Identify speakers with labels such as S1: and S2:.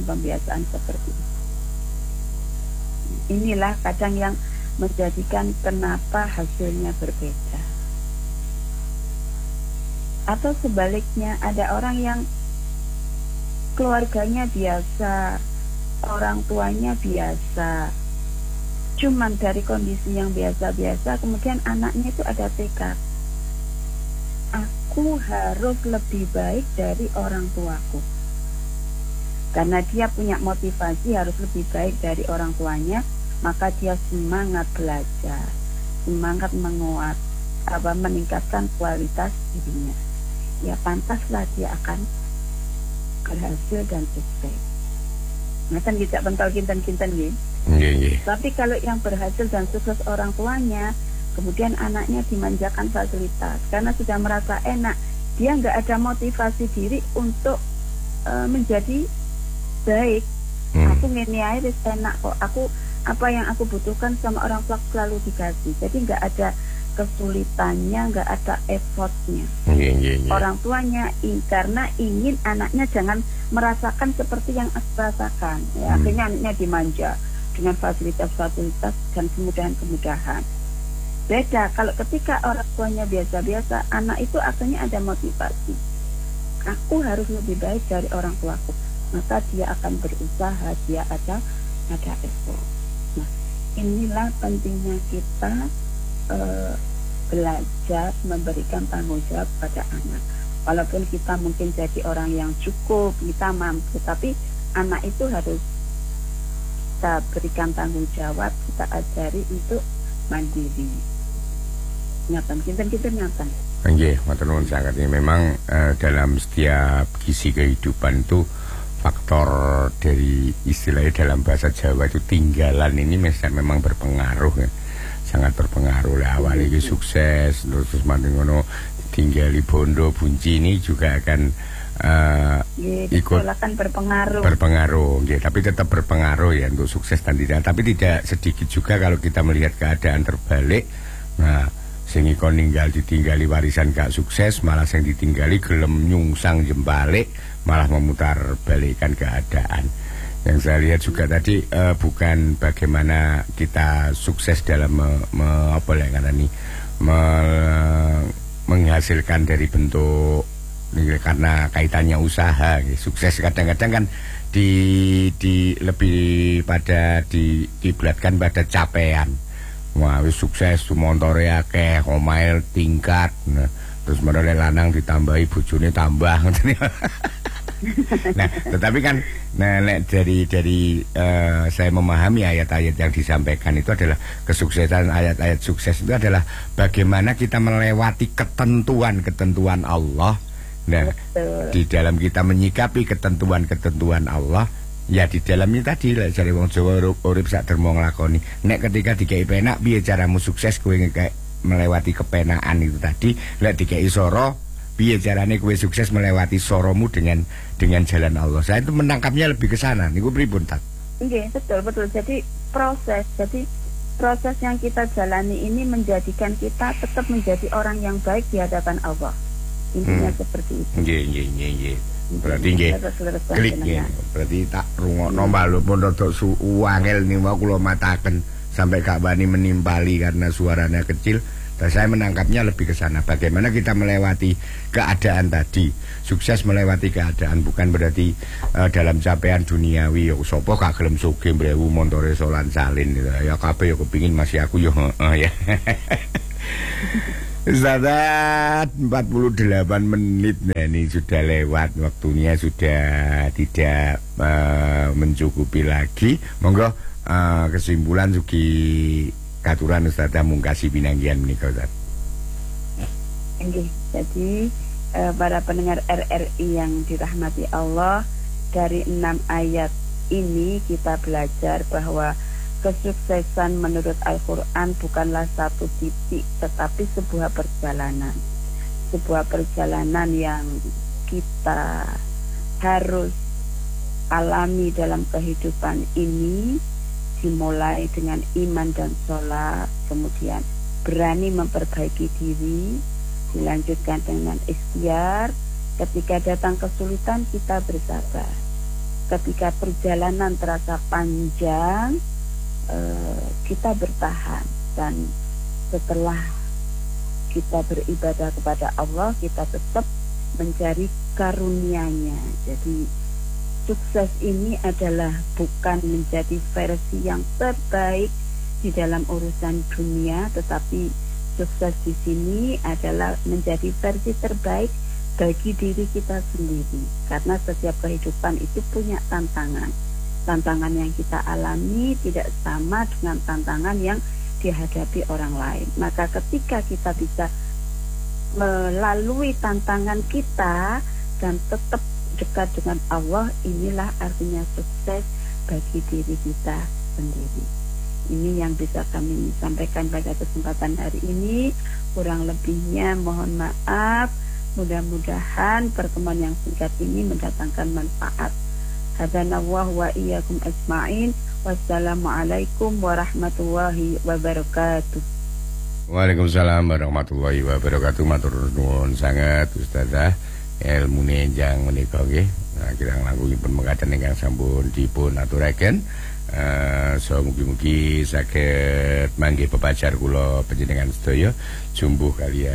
S1: pembiasaan seperti itu. Inilah kadang yang menjadikan kenapa hasilnya berbeda. Atau sebaliknya, ada orang yang keluarganya biasa, orang tuanya biasa, cuman dari kondisi yang biasa-biasa, kemudian anaknya itu ada tekad, aku harus lebih baik dari orang tuaku. Karena dia punya motivasi harus lebih baik dari orang tuanya, maka dia semangat belajar, semangat meningkatkan kualitas dirinya. Ya pantaslah dia akan berhasil dan sukses. Nah kan tidak pentol kinten-kinten ya. Tapi kalau yang berhasil dan sukses orang tuanya, kemudian anaknya dimanjakan fasilitas karena sudah merasa enak, dia nggak ada motivasi diri untuk menjadi baik. Aku ngene ae wis enak kok. Aku apa yang aku butuhkan sama orang tua selalu dikasih. Jadi nggak ada kesulitannya, nggak ada effortnya. Orang tuanya karena ingin anaknya jangan merasakan seperti yang aku rasakan. Ya, akhirnya anaknya dimanja dengan fasilitas-fasilitas dan kemudahan-kemudahan. Beda kalau ketika orang tuanya biasa-biasa, anak itu akhirnya ada motivasi. Aku harus lebih baik dari orang tuaku. Maka dia akan berusaha, dia ada effort. Nah, inilah pentingnya kita belajar memberikan tanggung jawab pada anak. Walaupun kita mungkin jadi orang yang cukup, kita mampu, tapi anak itu harus kita berikan tanggung jawab, kita ajari untuk mandiri. Nyatan, kita nyatan.
S2: Nggih, matur nuwun sangat. Memang dalam setiap gizi kehidupan itu faktor dari istilahnya dalam bahasa Jawa itu tinggalan ini memang berpengaruh ya. Sangat berpengaruh lah. Awalnya sukses terus manting ngono tinggali bondo bunci ini juga akan ikut
S1: akan
S2: berpengaruh ya, tapi tetap berpengaruh ya untuk sukses dan tidak. Tapi tidak sedikit juga kalau kita melihat keadaan terbalik. Nah, sing ikon ninggal ditinggali warisan gak sukses, malah sing ditinggali gelem nyungsang jembalik, malah memutar balikan keadaan. Yang saya lihat juga tadi bukan bagaimana kita sukses dalam menghasilkan dari bentuk karena kaitannya usaha. Sukses kadang-kadang kan lebih pada diblatkan pada capaian. Wah, wis sukses montore akeh, omahe tingkat. Nah, terus modele lanang ditambahi bojone tambah. Nah, tetapi kan dari saya memahami ayat-ayat yang disampaikan itu adalah kesuksesan. Ayat-ayat sukses itu adalah bagaimana kita melewati ketentuan Allah. Nah, di dalam kita menyikapi ketentuan Allah, ya di dalamnya tadi lah jare wong Jawa urip sak derma nglakoni. Nek ketika dikei penak piye caramu sukses kowe melewati kepenaan itu tadi. Lek dikei soro piye carane kowe sukses melewati soromu dengan jalan Allah. Saya itu menangkapnya lebih ke sana. Niku pripun, Tat?
S1: Nggih, betul. Jadi proses yang kita jalani ini menjadikan kita tetap menjadi orang yang baik di hadapan Allah. Intinya seperti itu.
S2: Nggih. Berarti nggih klik nggih. Berarti tak rungokno walaupun rada angel niku kula mataken sampai gak wani menimpali karena suaranya kecil. Dan saya menangkapnya lebih ke sana. Bagaimana kita melewati keadaan tadi. Sukses melewati keadaan bukan berarti dalam capaian duniawi ya sapa gak gelem sugih mbrewu montore solan salin ya kabeh ya kepingin masih aku ya ya. Ustaz, 48 menit nah, ini sudah lewat, waktunya sudah tidak mencukupi lagi. Monggo kesimpulan sugi katuran Ustazah mungkasi pinanggihan menika Ustaz.
S1: Jadi para pendengar RRI yang dirahmati Allah, dari 6 ayat ini kita belajar bahwa kesuksesan menurut Al-Quran bukanlah satu titik, tetapi sebuah perjalanan. Sebuah perjalanan yang kita harus alami dalam kehidupan ini, dimulai dengan iman dan sholat, kemudian berani memperbaiki diri, dilanjutkan dengan ikhtiar. Ketika datang kesulitan kita bersabar. ketika perjalanan terasa panjang, kita bertahan, dan setelah kita beribadah kepada Allah, kita tetap mencari karunia-Nya. Jadi sukses ini adalah bukan menjadi versi yang terbaik di dalam urusan dunia, tetapi sukses di sini adalah menjadi versi terbaik bagi diri kita sendiri. Karena setiap kehidupan itu punya tantangan. Tantangan yang kita alami tidak sama dengan tantangan yang dihadapi orang lain. Maka ketika kita bisa melalui tantangan kita dan tetap dekat dengan Allah, inilah artinya sukses bagi diri kita sendiri. Ini yang bisa kami sampaikan pada kesempatan hari ini. Kurang lebihnya mohon maaf. Mudah-mudahan pertemuan yang singkat ini mendatangkan manfaat. Hadanallah wa iyyakum ajma'in. Wassalamualaikum warahmatullahi wabarakatuh.
S2: Waalaikumsalam warahmatullahi wabarakatuh. Matur nuwun sanget Ustazah ilmune njang menika nggih. Nah, kirang langkungipun mekaten ingkang sampun dipun aturaken. So mugi-mugi saged manggih pepajar kula panjenengan sedaya jumbuh kaliyan